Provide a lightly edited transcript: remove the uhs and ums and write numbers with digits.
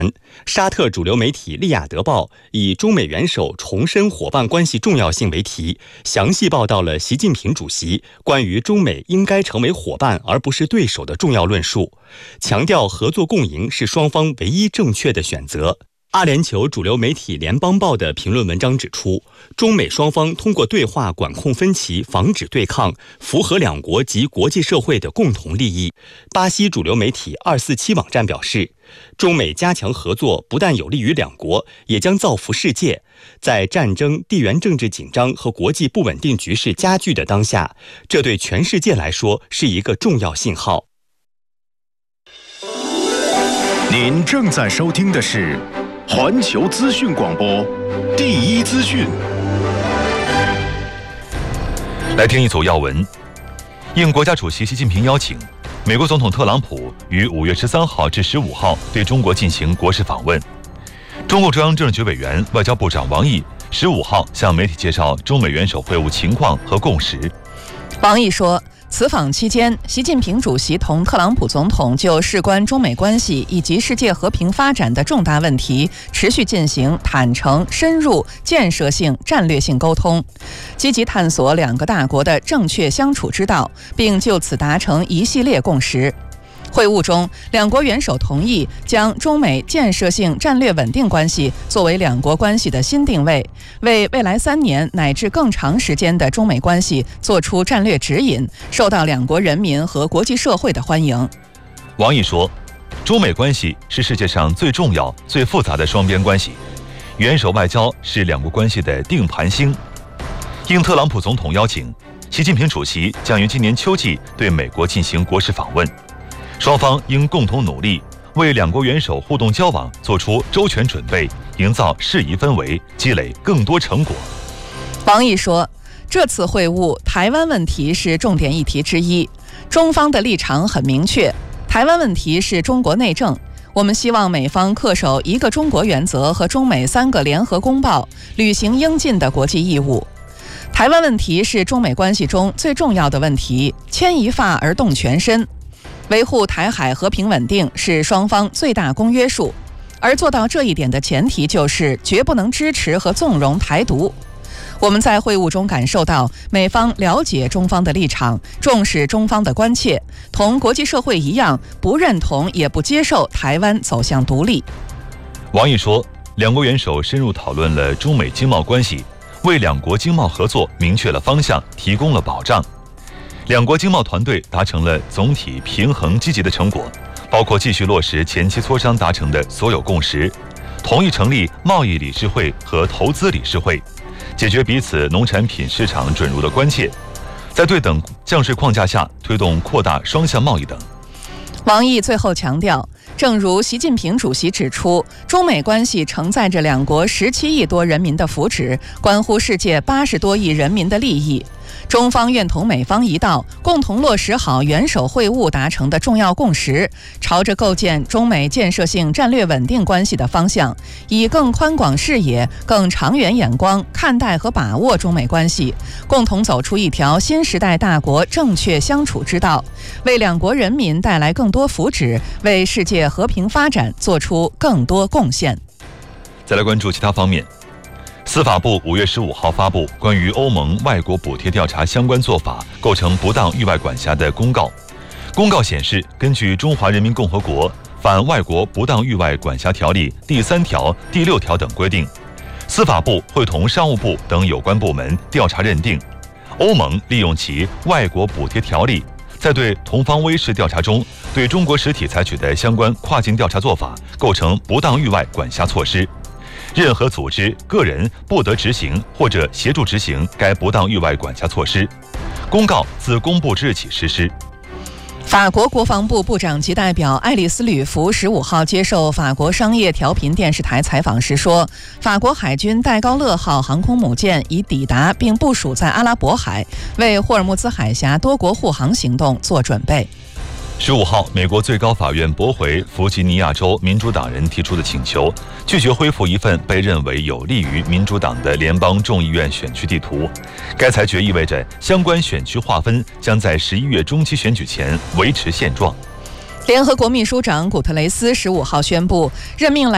沙特主流媒体《利雅得报》以中美元首重申伙伴关系重要性为题，详细报道了习近平主席关于中美应该成为伙伴而不是对手的重要论述，强调合作共赢是双方唯一正确的选择。阿联酋主流媒体《联邦报》的评论文章指出，中美双方通过对话管控分歧，防止对抗，符合两国及国际社会的共同利益。巴西主流媒体247网站表示，中美加强合作不但有利于两国，也将造福世界。在战争、地缘政治紧张和国际不稳定局势加剧的当下，这对全世界来说是一个重要信号。 您正在收听的是环球资讯广播第一资讯。 来听一组要闻。应国家主席习近平邀请，美国总统特朗普于5月13号至15号对中国进行国事访问。中共中央政治局委员、外交部长王毅15号向媒体介绍中美元首会晤情况和共识。 王毅说，此访期间，习近平主席同特朗普总统就事关中美关系以及世界和平发展的重大问题持续进行坦诚、深入、建设性、战略性沟通，积极探索两个大国的正确相处之道，并就此达成一系列共识。会晤中，两国元首同意将中美建设性战略稳定关系作为两国关系的新定位，为未来3年乃至更长时间的中美关系作出战略指引，受到两国人民和国际社会的欢迎。 王毅说，中美关系是世界上最重要、最复杂的双边关系，元首外交是两国关系的定盘星。应特朗普总统邀请，习近平主席将于今年秋季对美国进行国事访问。双方应共同努力，为两国元首互动交往做出周全准备，营造适宜氛围，积累更多成果。 王毅说，这次会晤，台湾问题是重点议题之一，中方的立场很明确，台湾问题是中国内政，我们希望美方恪守一个中国原则和中美3个联合公报，履行应尽的国际义务。台湾问题是中美关系中最重要的问题，牵一发而动全身。维护台海和平稳定是双方最大公约数，而做到这一点的前提就是绝不能支持和纵容台独。我们在会晤中感受到美方了解中方的立场，重视中方的关切，同国际社会一样，不认同也不接受台湾走向独立。 王毅说，两国元首深入讨论了中美经贸关系，为两国经贸合作明确了方向，提供了保障。两国经贸团队达成了总体平衡积极的成果，包括继续落实前期磋商达成的所有共识，同意成立贸易理事会和投资理事会，解决彼此农产品市场准入的关切，在对等降税框架下推动扩大双向贸易等。 王毅最后强调，正如习近平主席指出，中美关系承载着两国17亿多人民的福祉，关乎世界80多亿人民的利益。中方愿同美方一道，共同落实好元首会晤达成的重要共识，朝着构建中美建设性战略稳定关系的方向，以更宽广视野、更长远眼光看待和把握中美关系，共同走出一条新时代大国正确相处之道，为两国人民带来更多福祉，为世界和平发展做出更多贡献。 再来关注其他方面。司法部5月15号发布关于欧盟外国补贴调查相关做法构成不当域外管辖的公告。公告显示，根据《中华人民共和国反外国不当域外管辖条例》第3条、第6条等规定，司法部会同商务部等有关部门调查认定，欧盟利用其外国补贴条例，在对同方威视调查中对中国实体采取的相关跨境调查做法构成不当域外管辖措施。任何组织、个人不得执行或者协助执行该不当域外管辖措施。公告自公布之日起实施。 法国国防部部长级代表爱丽丝·吕弗15号接受法国商业调频电视台采访时说，法国海军戴高乐号航空母舰已抵达并部署在阿拉伯海，为霍尔木兹海峡多国护航行动做准备。 15号，美国最高法院驳回弗吉尼亚州民主党人提出的请求，拒绝恢复一份被认为有利于民主党的联邦众议院选区地图。该裁决意味着相关选区划分将在11月中期选举前维持现状。 联合国秘书长古特雷斯15号宣布任命